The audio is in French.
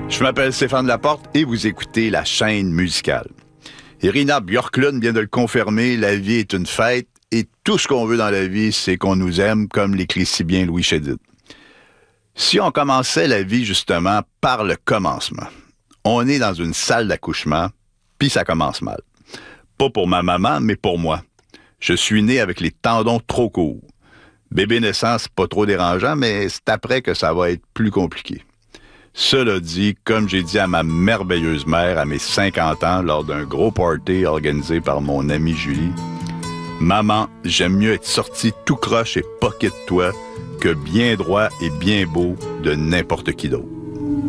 Je m'appelle Stéphane Laporte et vous écoutez La Chaîne musicale. Irina Björklund vient de le confirmer, la vie est une fête et tout ce qu'on veut dans la vie, c'est qu'on nous aime, comme l'écrit si bien Louis Chédid. Si on commençait la vie justement par le commencement, on est dans une salle d'accouchement, puis ça commence mal. Pas pour ma maman, mais pour moi. Je suis né avec les tendons trop courts. Bébé naissant, c'est pas trop dérangeant, mais c'est après que ça va être plus compliqué. Cela dit, comme j'ai dit à ma merveilleuse mère à mes 50 ans lors d'un gros party organisé par mon amie Julie, « Maman, j'aime mieux être sorti tout croche et poqué de toi que bien droit et bien beau de n'importe qui d'autre. »